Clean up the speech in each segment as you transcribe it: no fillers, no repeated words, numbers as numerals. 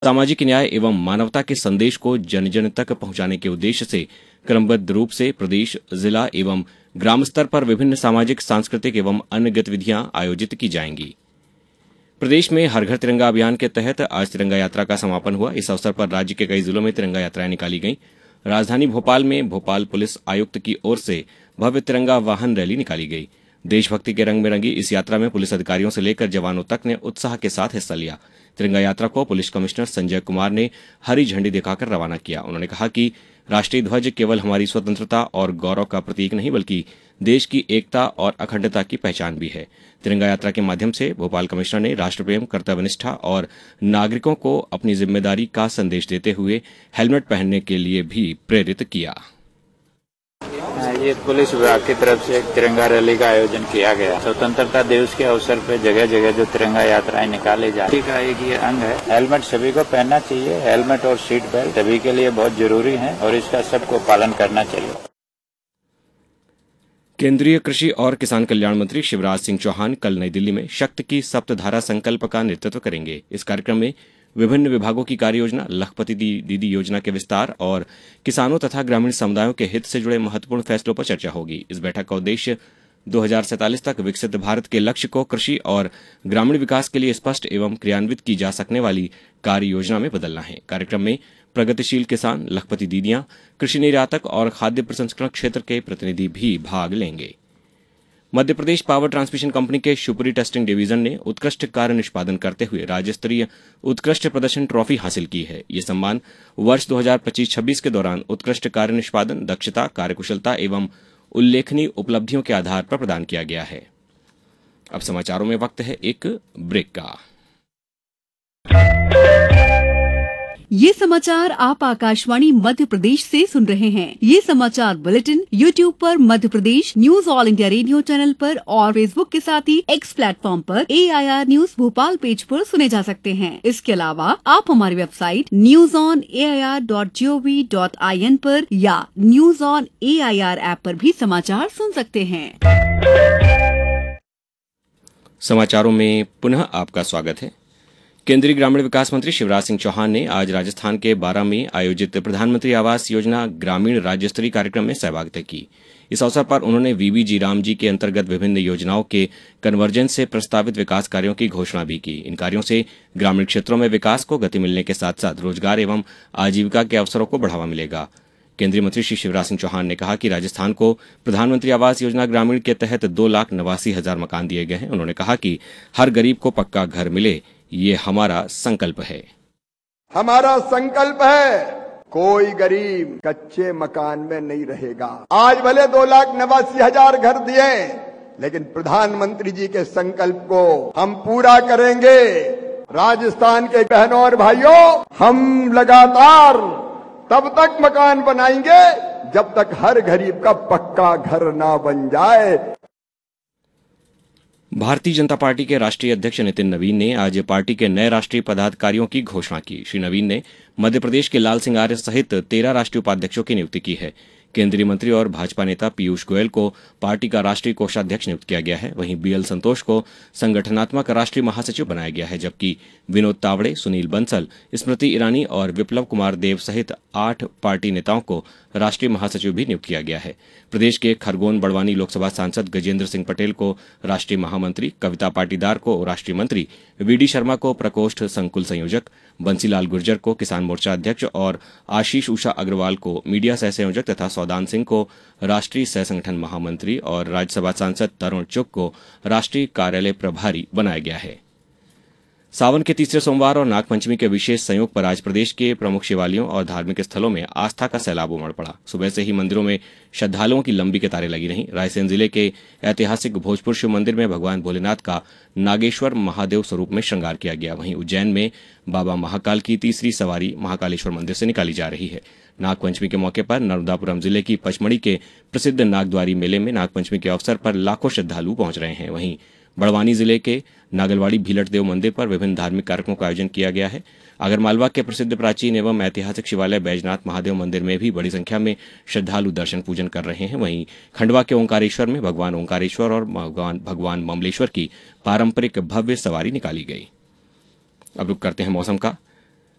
सामाजिक न्याय एवं मानवता के संदेश को जन जन तक पहुंचाने के उद्देश्य से क्रमबद्ध रूप से प्रदेश, जिला एवं ग्राम स्तर पर विभिन्न सामाजिक, सांस्कृतिक एवं अन्य गतिविधियां आयोजित की जाएंगी। प्रदेश में हर घर तिरंगा अभियान के तहत आज तिरंगा यात्रा का समापन हुआ। इस अवसर पर राज्य के कई जिलों में तिरंगा यात्राएं निकाली गईं। राजधानी भोपाल में भोपाल पुलिस आयुक्त की ओर से भव्य तिरंगा वाहन रैली निकाली गई। देशभक्ति के रंग में रंगी इस यात्रा में पुलिस अधिकारियों से लेकर जवानों तक ने उत्साह के साथ हिस्सा लिया। तिरंगा यात्रा को पुलिस कमिश्नर संजय कुमार ने हरी झंडी दिखाकर रवाना किया। उन्होंने कहा कि राष्ट्रीय ध्वज केवल हमारी स्वतंत्रता और गौरव का प्रतीक नहीं बल्कि देश की एकता और अखंडता की पहचान भी है। तिरंगा यात्रा के माध्यम से भोपाल कमिश्नर ने राष्ट्रप्रेम, कर्तव्यनिष्ठा और नागरिकों को अपनी जिम्मेदारी का संदेश देते हुए हेलमेट पहनने के लिए भी प्रेरित किया। ये पुलिस विभाग की तरफ से एक तिरंगा रैली का आयोजन किया गया। स्वतंत्रता दिवस के अवसर पर जगह जगह जो तिरंगा यात्राएं निकाली जा रही का एक ये अंग है। हेलमेट सभी को पहनना चाहिए। हेलमेट और सीट बेल्ट सभी के लिए बहुत जरूरी है और इसका सबको पालन करना चाहिए। केंद्रीय कृषि और किसान कल्याण मंत्री शिवराज सिंह चौहान कल नई दिल्ली में शक्ति की सप्तधारा संकल्प का नेतृत्व करेंगे। इस कार्यक्रम में विभिन्न विभागों की कार्य योजना, लखपति दीदी योजना के विस्तार और किसानों तथा ग्रामीण समुदायों के हित से जुड़े महत्वपूर्ण फैसलों पर चर्चा होगी। इस बैठक का उद्देश्य 2047 तक विकसित भारत के लक्ष्य को कृषि और ग्रामीण विकास के लिए स्पष्ट एवं क्रियान्वित की जा सकने वाली कार्य योजना में बदलना है। कार्यक्रम में प्रगतिशील किसान, लखपति दीदियां, कृषि निर्यातक और खाद्य प्रसंस्करण क्षेत्र के प्रतिनिधि भी भाग लेंगे। Madhya Pradesh power transmission company के शिवपुरी टेस्टिंग डिवीजन ने उत्कृष्ट कार्य निष्पादन करते हुए राज्य स्तरीय उत्कृष्ट प्रदर्शन ट्रॉफी हासिल की है। ये सम्मान वर्ष 2025-26 के दौरान उत्कृष्ट कार्य निष्पादन, दक्षता, कार्यकुशलता एवं उल्लेखनीय उपलब्धियों के आधार पर प्रदान किया गया है। अब समाचारों में वक्त है एक ब्रेक का। ये समाचार आप आकाशवाणी मध्य प्रदेश से सुन रहे हैं। ये समाचार बुलेटिन YouTube पर Madhya Pradesh news all India radio channel पर और फेसबुक के साथ ही X प्लेटफॉर्म पर AIR न्यूज भोपाल पेज पर सुने जा सकते हैं। इसके अलावा आप हमारी वेबसाइट newsonair.gov.in पर या न्यूज ऑन AIR ऐप पर भी समाचार सुन सकते हैं। समाचारों में पुनः आपका स्वागत है। केंद्रीय ग्रामीण विकास मंत्री शिवराज सिंह चौहान ने आज राजस्थान के बारां में आयोजित प्रधानमंत्री आवास योजना ग्रामीण राज्य स्तरीय कार्यक्रम में सहभागिता की। इस अवसर पर उन्होंने VBG रामजी के अंतर्गत विभिन्न योजनाओं के कन्वर्जेंस से प्रस्तावित विकास कार्यों की घोषणा भी की। इन कार्यों से ग्रामीण क्षेत्रों में विकास को गति मिलने के साथ साथ रोजगार एवं आजीविका के अवसरों को बढ़ावा मिलेगा। केंद्रीय मंत्री श्री शिवराज सिंह चौहान ने कहा कि राजस्थान को प्रधानमंत्री आवास योजना ग्रामीण के तहत 2,89,000 मकान दिए गए हैं। उन्होंने कहा कि हर गरीब को पक्का घर मिले, ये हमारा संकल्प है। हमारा संकल्प है कोई गरीब कच्चे मकान में नहीं रहेगा। आज भले 2,89,000 घर दिए, लेकिन प्रधानमंत्री जी के संकल्प को हम पूरा करेंगे। राजस्थान के बहनों और भाइयों, हम लगातार तब तक मकान बनाएंगे जब तक हर गरीब का पक्का घर ना बन जाए। भारतीय जनता पार्टी के राष्ट्रीय अध्यक्ष नितिन नवीन ने आज पार्टी के नए राष्ट्रीय पदाधिकारियों की घोषणा की। श्री नवीन ने मध्य प्रदेश के लाल सिंह आर्य सहित 13 राष्ट्रीय उपाध्यक्षों की नियुक्ति की है। केंद्रीय मंत्री और भाजपा नेता पीयूष गोयल को पार्टी का राष्ट्रीय कोषाध्यक्ष नियुक्त किया गया है। वहीं BL संतोष को संगठनात्मक राष्ट्रीय महासचिव बनाया गया है, जबकि विनोद तावड़े, सुनील बंसल, स्मृति ईरानी और विप्लव कुमार देव सहित 8 पार्टी नेताओं को राष्ट्रीय महासचिव भी नियुक्त किया गया है। प्रदेश के खरगोन बड़वानी लोकसभा सांसद गजेंद्र सिंह पटेल को राष्ट्रीय महामंत्री, कविता पाटीदार को राष्ट्रीय मंत्री, VD शर्मा को प्रकोष्ठ संकुल संयोजक, बंसीलाल गुर्जर को किसान मोर्चा अध्यक्ष और आशीष उषा अग्रवाल को मीडिया सह संयोजक तथा सौदान सिंह को राष्ट्रीय सह संगठन महामंत्री और राज्यसभा सांसद तरुण चुग को राष्ट्रीय कार्यालय प्रभारी बनाया गया है। सावन के तीसरे सोमवार और नागपंचमी के विशेष संयोग पर आज प्रदेश के प्रमुख शिवालयों और धार्मिक स्थलों में आस्था का सैलाब उमड़ पड़ा। सुबह से ही मंदिरों में श्रद्धालुओं की लंबी कतारें लगी रहीं। रायसेन जिले के ऐतिहासिक भोजपुर शिव मंदिर में भगवान भोलेनाथ का नागेश्वर महादेव स्वरूप में श्रृंगार किया गया। वहीं उज्जैन में बाबा महाकाल की तीसरी सवारी महाकालेश्वर मंदिर से निकाली जा रही है। नागपंचमी के मौके पर नर्मदापुरम जिले की पचमढ़ी के प्रसिद्ध नागद्वारी मेले में नागपंचमी के अवसर पर लाखों श्रद्धालु पहुंच रहे हैं। वहीं बड़वानी जिले के नागलवाड़ी भीलट देव मंदिर पर विभिन्न धार्मिक कार्यक्रमों का आयोजन किया गया है। आगरमालवा के प्रसिद्ध प्राचीन एवं ऐतिहासिक शिवालय बैजनाथ महादेव मंदिर में भी बड़ी संख्या में श्रद्धालु दर्शन पूजन कर रहे हैं। वहीं खंडवा के ओंकारेश्वर में भगवान ओंकारेश्वर और भगवान ममलेश्वर की पारंपरिक भव्य सवारी निकाली गई। अब रुक करते हैं मौसम का।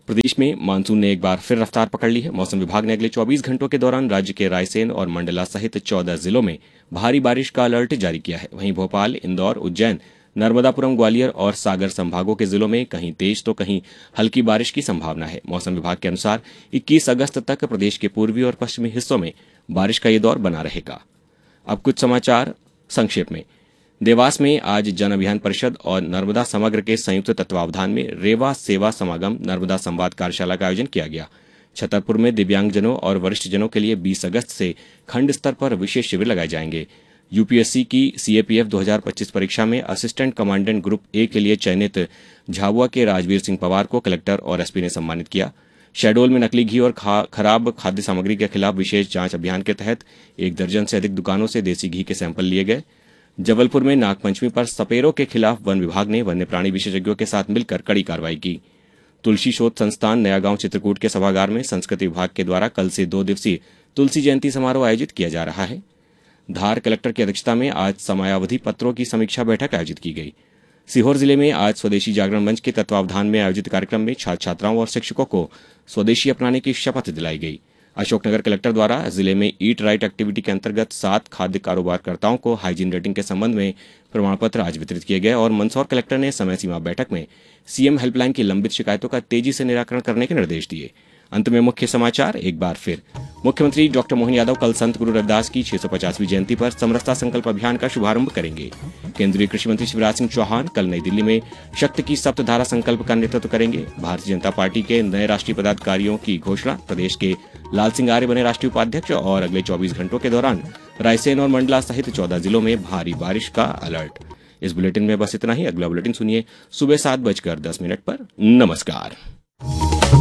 प्रदेश में मानसून ने एक बार फिर रफ्तार पकड़ ली है। मौसम विभाग ने अगले 24 घंटों के दौरान राज्य के रायसेन और मंडला सहित 14 जिलों में भारी बारिश का अलर्ट जारी किया है। वहीं भोपाल, इंदौर, उज्जैन, नर्मदापुरम, ग्वालियर और सागर संभागों के जिलों में कहीं तेज तो कहीं हल्की बारिश की संभावना है। मौसम विभाग के अनुसार 21 अगस्त तक प्रदेश के पूर्वी और पश्चिमी हिस्सों में बारिश का ये दौर बना रहेगा। अब कुछ समाचार संक्षेप में। देवास में आज जन अभियान परिषद और नर्मदा समग्र के संयुक्त तत्वावधान में रेवा सेवा समागम नर्मदा संवाद कार्यशाला का आयोजन किया गया। छतरपुर में दिव्यांगजनों और वरिष्ठजनों के लिए 20 अगस्त से खंड स्तर पर विशेष शिविर लगाए जाएंगे। यूपीएससी की सीएपीएफ 2025 परीक्षा में असिस्टेंट कमांडेंट ग्रुप ए के लिए चयनित झाबुआ के राजवीर सिंह पवार को कलेक्टर और एसपी ने सम्मानित किया। शहडोल में नकली घी और खराब खाद्य सामग्री के खिलाफ विशेष जांच अभियान के तहत 1 दर्जन से अधिक दुकानों से देसी घी के सैंपल लिए गए। जबलपुर में नागपंचमी पर सपेरों के खिलाफ वन विभाग ने वन्य प्राणी विशेषज्ञों के साथ मिलकर कड़ी कार्रवाई की। तुलसी शोध संस्थान नया गांव चित्रकूट के सभागार में संस्कृति विभाग के द्वारा कल से 2 दिवसीय तुलसी जयंती समारोह आयोजित किया जा रहा है। धार कलेक्टर की अध्यक्षता में आज समयावधि पत्रों की समीक्षा बैठक आयोजित की गई। सीहोर जिले में आज स्वदेशी जागरण मंच के तत्वावधान में आयोजित कार्यक्रम में छात्र छात्राओं और शिक्षकों को स्वदेशी अपनाने की शपथ दिलाई गई। अशोकनगर कलेक्टर द्वारा जिले में ईट राइट एक्टिविटी के अंतर्गत 7 खाद्य कारोबारकर्ताओं को हाइजीन रेटिंग के संबंध में प्रमाण पत्र आज वितरित किए गए और मंदसौर कलेक्टर ने समय सीमा बैठक में सीएम हेल्पलाइन की लंबित शिकायतों का तेजी से निराकरण करने के निर्देश दिए। अंत में मुख्य समाचार एक बार फिर। मुख्यमंत्री डॉक्टर मोहन यादव कल संत गुरु रविदास की 650वीं जयंती पर समरसता संकल्प अभियान का शुभारंभ करेंगे। केंद्रीय कृषि मंत्री शिवराज सिंह चौहान कल नई दिल्ली में शक्ति की सप्तधारा संकल्प का नेतृत्व करेंगे। भारतीय जनता पार्टी के नए राष्ट्रीय पदाधिकारियों की घोषणा। प्रदेश के लाल सिंह आर्य बने राष्ट्रीय उपाध्यक्ष और अगले 24 घंटों के दौरान रायसेन और मंडला सहित 14 जिलों में भारी बारिश का अलर्ट। इस बुलेटिन में बस इतना ही। अगला बुलेटिन सुनिए सुबह 7:10 पर। नमस्कार।